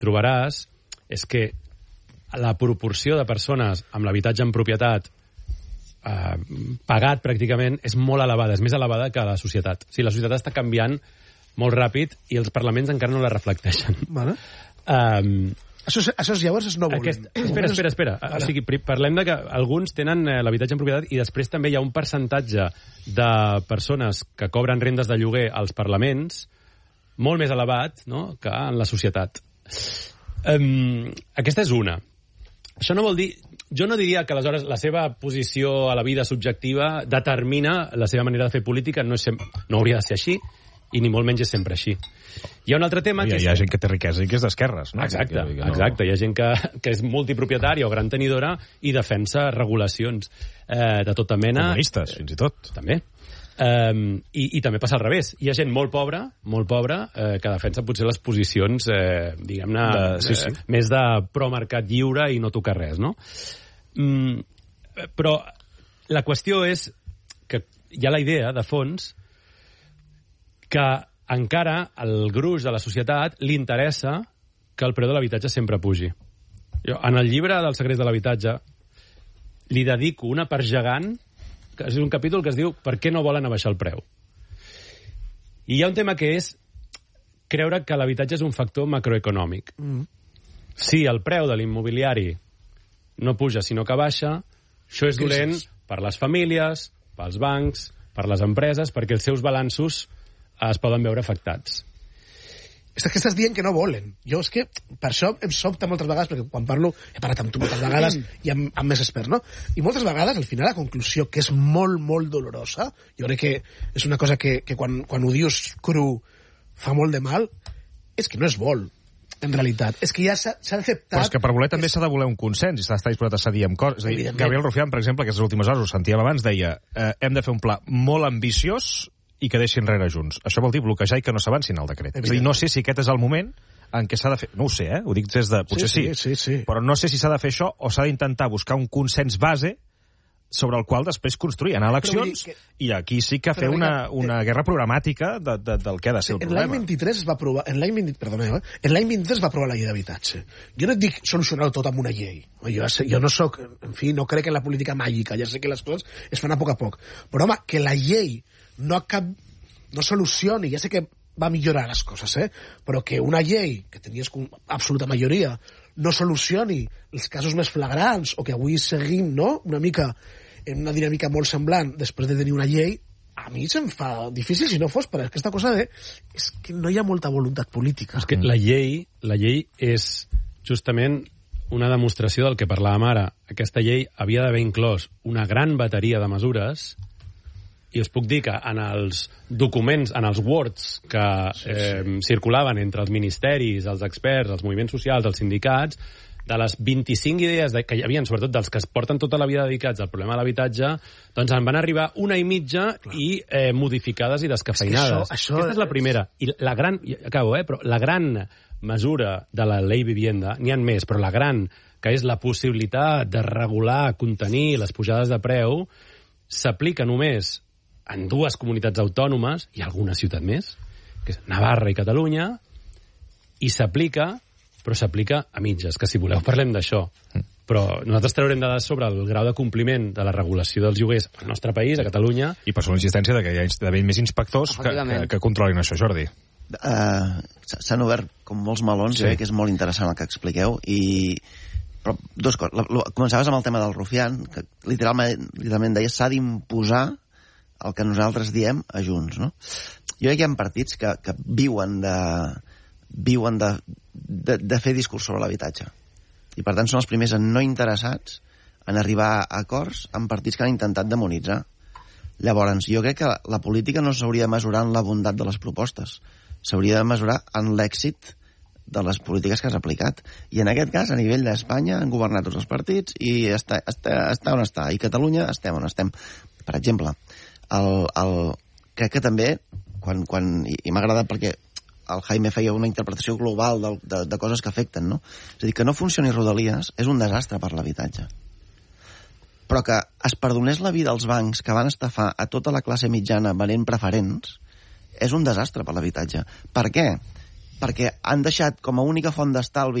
trobaràs és que la proporció de persones amb l'habitatge en propietat pagat pràcticament és molt elevada, és més elevada que la societat. O sigui, la societat està canviant molt ràpid i els parlaments encara no la reflecteixen. Vale. Això llavors és no volent. Espera. O sigui, parlem de que alguns tenen l'habitatge en propietat i després també hi ha un percentatge de persones que cobren rendes de lloguer als parlaments molt més elevat, no?, que en la societat. Aquesta és una. Això no vol dir... Jo no diria que aleshores la seva posició a la vida subjectiva determina la seva manera de fer política, no hauria de ser així, i ni molt menys és sempre així. Hi ha un altre tema... Hi ha gent que té riquesa i que és d'esquerres, no? Exacte. Hi ha gent que és multipropietària o gran tenidora i defensa regulacions de tota mena. Comunistes, fins i tot. També. I també passa al revés. Hi ha gent molt pobra, que defensa potser les posicions, diguem-ne, més de pro-mercat lliure i no tocar res, no? Però la qüestió és que hi ha la idea, de fons, que encara al gruix de la societat li interessa que el preu de l'habitatge sempre pugi. Jo, en el llibre dels secrets de l'habitatge li dedico una part gegant, que és un capítol que es diu «Per què no volen abaixar el preu?». I hi ha un tema que és creure que l'habitatge és un factor macroeconòmic. Si el preu de l'immobiliari no puja, sinó que baixa, això és dolent per les famílies, pels bancs, per les empreses, perquè els seus balanços es poden veure afectats. És que estàs dient que no volen. Jo és que per això em sobta moltes vegades, perquè quan parlo, he parlat amb tu moltes vegades i amb més experts, no? I moltes vegades, al final, la conclusió, que és molt, molt dolorosa, jo crec que és una cosa que quan ho dius cru fa molt de mal, és que no es vol, en realitat. És que ja s'ha acceptat... Però és que per voler també s'ha de voler un consens i s'ha d'estar disposat a cedir amb coses. És a dir, Gabriel Rufián, per exemple, que aquestes últimes hores ho sentíem abans, deia hem de fer un pla molt ambiciós i que deixin enrere junts. Això vol dir bloquejar i que no s'avancin al decret. És a dir, no sé si aquest és el moment en què s'ha de fer... No ho sé, ho dic des de... Potser sí. Però no sé si s'ha de fer això o s'ha d'intentar buscar un consens base sobre el qual després construir, anar a eleccions, i aquí sí que fer una guerra programàtica del que ha de ser el problema. En l'any 23 es va aprovar... En l'any 23 es va aprovar la llei d'habitatge. Jo no et dic solucionar-ho tot amb una llei. Jo no soc... En fi, no crec en la política màgica. Ja sé que les coses es fan a poc. Però, home, que la llei no solucioni, ja sé que va millorar les coses, però que una llei que tenies absoluta majoria no solucioni els casos més flagrants, o que avui seguim, no?, una mica en una dinàmica molt semblant després de tenir una llei, a mi se'm fa difícil si no fos per aquesta cosa és que no hi ha molta voluntat política. És que la llei és justament una demostració del que parlàvem ara. Aquesta llei havia d'haver inclòs una gran bateria de mesures. I us puc dir que en els documents, en els words que circulaven entre els ministeris, els experts, els moviments socials, els sindicats, de les 25 idees que hi havia, sobretot dels que es porten tota la vida dedicats al problema de l'habitatge, doncs en van arribar 1,5 i modificades i descafeinades. Aquesta és la primera. I la gran... Acabo, però la gran mesura de la Ley Vivienda, n'hi ha més, però la gran, que és la possibilitat de regular, contenir les pujades de preu, s'aplica només en 2 comunitats autònomes, i alguna ciutat més, que és Navarra i Catalunya, i s'aplica, però s'aplica a mitges, que si voleu parlem d'això. Però nosaltres traurem dades sobre el grau de compliment de la regulació dels lloguers al nostre país, a Catalunya. I per la insistència de que hi ha d'haver més inspectors que controlin això, Jordi. S'han obert com molts melons, que és molt interessant el que expliqueu, però dues coses. Començaves amb el tema del Rufián, que literalment deia s'ha d'imposar el que nosaltres diem a Junts, no? Jo crec que hi ha partits que viuen de fer discurs sobre l'habitatge. I per tant són els primers en no interessats en arribar a acords amb partits que han intentat demonitzar. Llavors, jo crec que la política no s'hauria de mesurar en la bondat de les propostes, s'hauria de mesurar en l'èxit de les polítiques que has aplicat. I en aquest cas, a nivell d'Espanya, han governat tots els partits i està on està. I Catalunya estem on estem. Per exemple, crec que també, i m'ha agradat perquè el Jaime feia una interpretació global de coses que afecten, no? És a dir, que no funcioni Rodalies és un desastre per l'habitatge. Però que es perdonés la vida als bancs que van estafar a tota la classe mitjana venent preferents és un desastre per l'habitatge. Per què? perquè han deixat com a única font d'estalvi